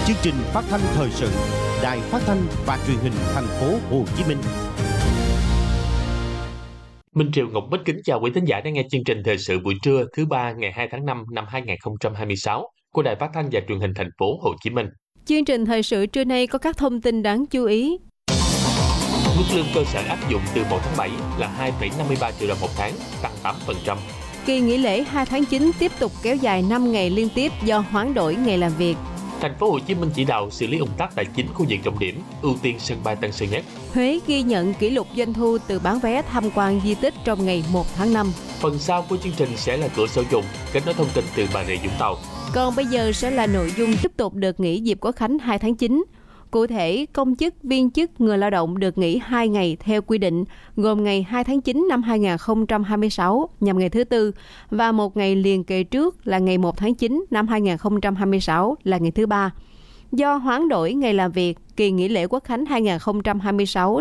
Chương trình phát thanh thời sự Đài Phát thanh và Truyền hình Thành phố Hồ Chí Minh. Minh Triều Ngọc Bích kính chào quý thính giả đang nghe chương trình thời sự buổi trưa thứ ba ngày 2 tháng 5 năm 2026 của Đài Phát thanh và Truyền hình Thành phố Hồ Chí Minh. Chương trình thời sự trưa nay có các thông tin đáng chú ý. Mức lương cơ sở áp dụng từ 1 tháng 7 là 2,53 triệu đồng một tháng, tăng 8%. Kỳ nghỉ lễ 2 tháng 9 tiếp tục kéo dài 5 ngày liên tiếp do hoán đổi ngày làm việc. Thành phố Hồ Chí Minh chỉ đạo xử lý ùn tắc tại 9 khu vực trọng điểm, ưu tiên sân bay Tân Sơn Nhất. Huế ghi nhận kỷ lục doanh thu từ bán vé tham quan di tích trong ngày 1 tháng 5. Phần sau của chương trình sẽ là cửa sổ dùng, kết nối thông tin từ Bà Rịa Vũng Tàu. Còn bây giờ sẽ là nội dung tiếp tục được nghỉ dịp Quốc khánh 2 tháng 9. Cụ thể, công chức, viên chức, người lao động được nghỉ 2 ngày theo quy định, gồm ngày 2 tháng 9 năm 2026 nhằm ngày thứ Tư và một ngày liền kề trước là ngày 1 tháng 9 năm 2026 là ngày thứ Ba. Do hoán đổi ngày làm việc, kỳ nghỉ lễ Quốc khánh 2026